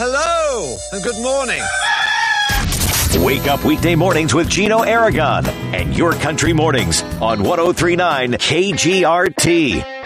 Hello and good morning. Wake up weekday mornings with Gino Aragon and Your Country Mornings on 103.9 KGRT.